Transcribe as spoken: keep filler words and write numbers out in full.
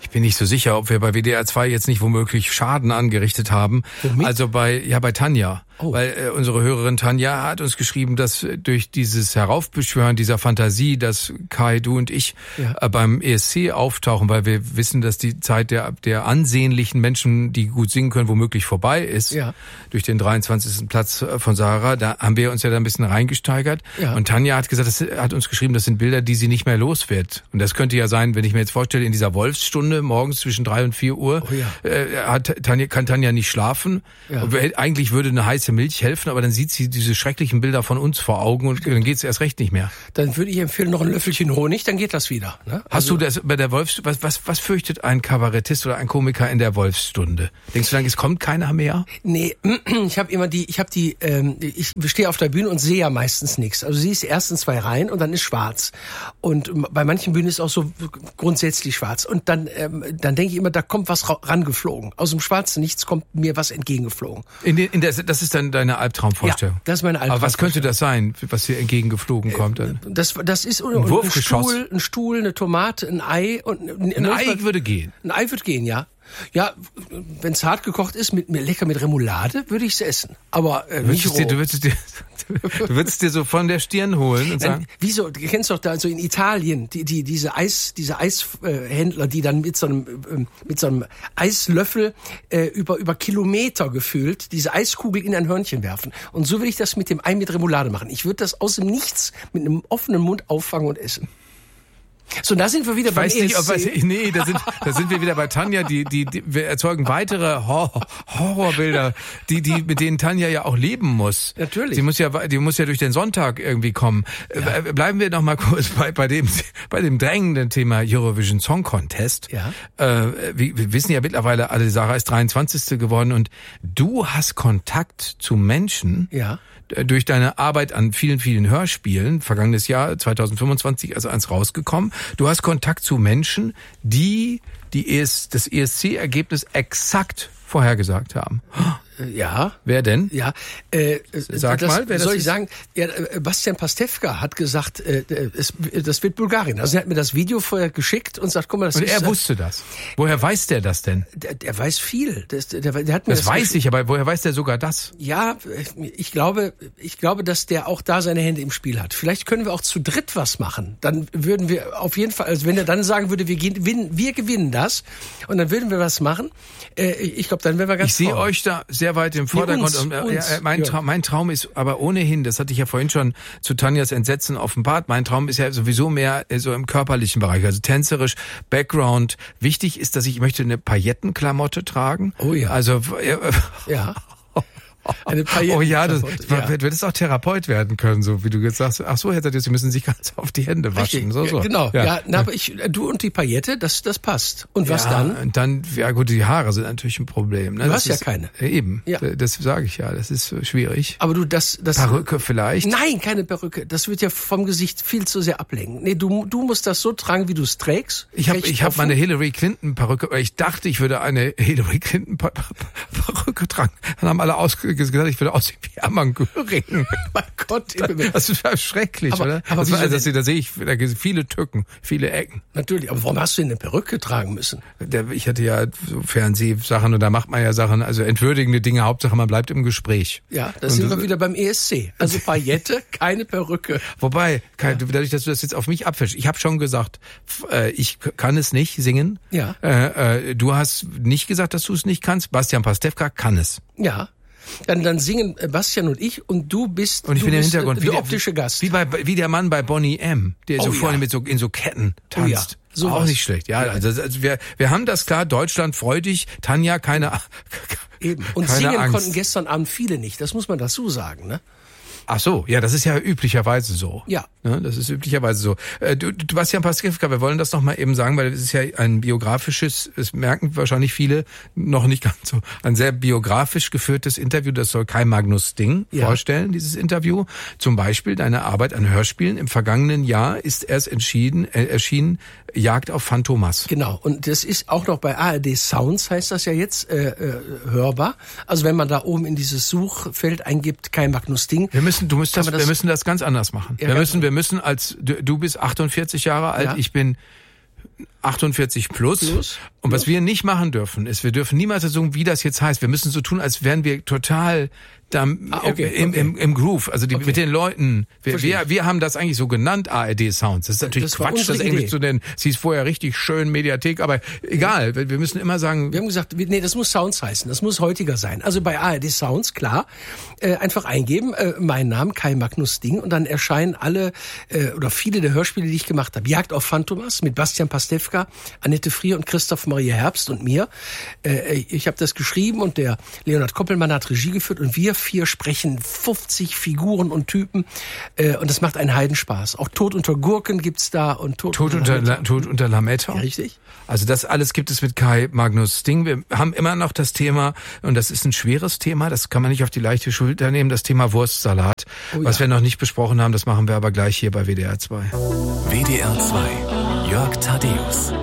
Ich bin nicht so sicher, ob wir bei W D R zwei jetzt nicht womöglich Schaden angerichtet haben. Womit? Also bei, ja, bei Tanja. Oh. Weil äh, unsere Hörerin Tanja hat uns geschrieben, dass äh, durch dieses Heraufbeschwören dieser Fantasie, dass Kai, du und ich ja. äh, beim E S C auftauchen, weil wir wissen, dass die Zeit der der ansehnlichen Menschen, die gut singen können, womöglich vorbei ist, ja. durch den dreiundzwanzigsten Platz von Sarah, da haben wir uns ja da ein bisschen reingesteigert. Ja. Und Tanja hat gesagt, das hat uns geschrieben, das sind Bilder, die sie nicht mehr los wird. Und das könnte ja sein, wenn ich mir jetzt vorstelle, in dieser Wolfsstunde morgens zwischen drei und vier Uhr oh ja. äh, hat Tanja, kann Tanja nicht schlafen. Ja. Eigentlich würde eine heiße Milch helfen, aber dann sieht sie diese schrecklichen Bilder von uns vor Augen und dann geht's erst recht nicht mehr. Dann würde ich empfehlen, noch ein Löffelchen Honig, dann geht das wieder. Ne? Hast also, du das bei der Wolfs was was was fürchtet ein Kabarettist oder ein Komiker in der Wolfsstunde? Denkst du dann, es kommt keiner mehr? Nee, ich habe immer die, ich habe die, ähm, ich stehe auf der Bühne und sehe ja meistens nichts. Also sie ist die ersten zwei Reihen und dann ist schwarz. Und bei manchen Bühnen ist auch so grundsätzlich schwarz. Und dann, ähm, dann denke ich immer, da kommt was rangeflogen. Aus dem schwarzen Nichts kommt mir was entgegengeflogen. In, den, in der, das ist dann deine Albtraumvorstellung. Ja, das ist meine Albtraumvorstellung. Aber was könnte das sein, was hier entgegengeflogen kommt? Dann? Das, das ist ein, ein Wurfgeschoss. Stuhl, ein Stuhl, eine Tomate, ein Ei und ein, ein Ei würde gehen. Ein Ei würde gehen, ja. Ja, wenn es hart gekocht ist, mit, mit lecker mit Remoulade, würde ich es essen. Aber äh, nicht roh. Dir, du würdest dir, du würdest dir so von der Stirn holen und sagen. Nein, wieso? Du kennst doch da so in Italien die die diese Eis diese Eishändler, die dann mit so einem äh, mit so einem Eislöffel äh, über über Kilometer gefühlt diese Eiskugel in ein Hörnchen werfen. Und so würde ich das mit dem Ei mit Remoulade machen. Ich würde das aus dem Nichts mit einem offenen Mund auffangen und essen. So, da sind wir wieder beim E S C. Nicht, ob, weiß, nee, da sind, da sind wir wieder bei Tanja, die, die, die wir erzeugen weitere Horror, Horrorbilder, die, die, mit denen Tanja ja auch leben muss. Natürlich. Sie muss ja, die muss ja durch den Sonntag irgendwie kommen. Ja. Bleiben wir noch mal kurz bei, bei dem, bei dem drängenden Thema Eurovision Song Contest. Ja. Äh, wir, wir wissen ja mittlerweile alle, Sarah ist dreiundzwanzigste geworden und du hast Kontakt zu Menschen. Ja. Durch deine Arbeit an vielen, vielen Hörspielen, vergangenes Jahr, zweitausendfünfundzwanzig, also eins rausgekommen. Du hast Kontakt zu Menschen, die, die E S, das E S C-Ergebnis exakt vorhergesagt haben. Ja. Wer denn? Ja. Äh, Sag das, mal, wer das soll ich ist? sagen? Ja, Bastian Pastewka hat gesagt, äh, es, das wird Bulgarien. Also er hat mir das Video vorher geschickt und sagt, guck mal, das und ist... Und er wusste das. Woher weiß der das denn? Der, der weiß viel. Der, der, der hat mir das, das weiß ich, aber woher weiß der sogar das? Ja, ich glaube, ich glaube, dass der auch da seine Hände im Spiel hat. Vielleicht können wir auch zu dritt was machen. Dann würden wir auf jeden Fall, also wenn er dann sagen würde, wir gewinnen, wir gewinnen das, und dann würden wir was machen. Äh, ich glaube, dann wären wir ganz. Ich sehe euch da sehr weit im Vordergrund. Uns, und, äh, uns, ja, mein, ja. Traum, mein Traum ist aber ohnehin, das hatte ich ja vorhin schon zu Tanjas Entsetzen offenbart, mein Traum ist ja sowieso mehr so im körperlichen Bereich, also tänzerisch, Background. Wichtig ist, dass ich möchte eine Paillettenklamotte tragen. Oh ja. Also äh, ja. Eine oh ja, du ja. würdest auch Therapeut werden können, so wie du jetzt sagst. Ach so, Herr Tadius, Sie müssen sich ganz auf die Hände waschen. Richtig, so, so. Genau, ja. ja, na, aber ich, du und die Paillette, das, das passt. Und was ja, dann? Und dann, ja gut, die Haare sind natürlich ein Problem. Ne? Du das hast ist, ja keine. Eben, ja. das sage ich ja, das ist schwierig. Aber du, das, das... Perücke vielleicht? Nein, keine Perücke. Das wird ja vom Gesicht viel zu sehr ablenken. Nee, du, du musst das so tragen, wie du es trägst. Ich habe ich hab meine Hillary Clinton Perücke, ich dachte, ich würde eine Hillary Clinton Perücke tragen. Dann haben alle ausgesagt, ich würde aussehen wie Hermann Göring. Mein Gott. Das ist schrecklich, aber, oder? Aber das war, das, da sehe ich, da gibt es viele Tücken, viele Ecken. Natürlich, aber warum hast du denn eine Perücke tragen müssen? Der, ich hatte ja so Fernsehsachen und da macht man ja Sachen, also entwürdigende Dinge, Hauptsache man bleibt im Gespräch. Ja, das und sind wir wieder beim E S C. Also Paillette, keine Perücke. Wobei, kein, ja. dadurch, dass du das jetzt auf mich abfällst, ich habe schon gesagt, äh, ich kann es nicht singen. Ja. Äh, äh, du hast nicht gesagt, dass du es nicht kannst. Bastian Pastewka kann es. Ja. Dann, dann singen Bastian und ich und du bist, und ich du bin bist im Hintergrund, der wie optische der, Gast. Wie, bei, wie der Mann bei Boney M., der oh, so ja. vorne mit so, in so Ketten tanzt. Oh, ja. So auch was. nicht schlecht. Ja, also, also wir, wir haben das klar, Deutschland freudig, Tanja keine Eben. Und keine singen Angst. konnten gestern Abend viele nicht, das muss man dazu sagen, ne? Ach so, ja, das ist ja üblicherweise so. Ja. ja das ist üblicherweise so. Äh, du, du, Bastian Pastewka, wir wollen das noch mal eben sagen, weil es ist ja ein biografisches, es merken wahrscheinlich viele noch nicht ganz so, ein sehr biografisch geführtes Interview, das soll Kai Magnus Ding ja. vorstellen, dieses Interview. Zum Beispiel deine Arbeit an Hörspielen. Im vergangenen Jahr ist erst entschieden, äh, erschienen Jagd auf Phantomas. Genau, und das ist auch noch bei A R D Sounds, heißt das ja jetzt, äh, äh, hörbar. Also wenn man da oben in dieses Suchfeld eingibt, Kai Magnus Ding. Wir müssen, du musst das, das, wir müssen das ganz anders machen. Ja, wir müssen, wir müssen als, du, du bist achtundvierzig Jahre alt, ja. ich bin achtundvierzig plus. plus. Und was wir nicht machen dürfen, ist, wir dürfen niemals sagen, wie das jetzt heißt. Wir müssen so tun, als wären wir total da ah, okay, im, okay. Im, im Groove. Also die, okay. mit den Leuten. Wir, wir, wir haben das eigentlich so genannt, A R D Sounds. Das ist natürlich das Quatsch, das Englisch zu nennen. Sie ist vorher richtig schön, Mediathek, aber egal. Wir müssen immer sagen... Wir haben gesagt, nee, das muss Sounds heißen. Das muss heutiger sein. Also bei A R D Sounds, klar, äh, einfach eingeben, äh, mein Name, Kai Magnus Ding, und dann erscheinen alle äh, oder viele der Hörspiele, die ich gemacht habe. Jagd auf Phantomas mit Bastian Pastewka, Annette Frier und Christoph Maria Herbst und mir. Äh, ich habe das geschrieben und der Leonhard Koppelmann hat Regie geführt und wir vier sprechen fünfzig Figuren und Typen äh, und das macht einen Heidenspaß. Auch Tod unter Gurken gibt's da und Tod, Tod unter, unter, La, Tod unter Lametta. Ja, richtig. Also das alles gibt es mit Kai Magnus Ding. Wir haben immer noch das Thema, und das ist ein schweres Thema, das kann man nicht auf die leichte Schulter nehmen, das Thema Wurstsalat. Oh, was ja. wir noch nicht besprochen haben, das machen wir aber gleich hier bei W D R zwei. W D R zwei, Jörg Thaddeus.